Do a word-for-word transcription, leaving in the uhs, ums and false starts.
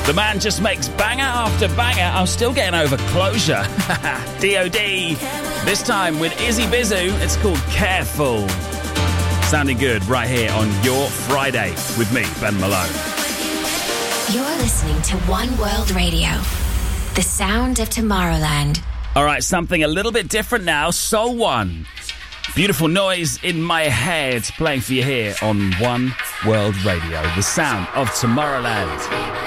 The man just makes banger after banger. I'm still getting over Closure. D O D. This time with Izzy Bizu. It's called Careful. Sounding good right here on Your Friday with me, Ben Malone. You're listening to One World Radio, the sound of Tomorrowland. All right, something a little bit different now. Soul One. Beautiful Noise in My Head, playing for you here on One World Radio, the sound of Tomorrowland.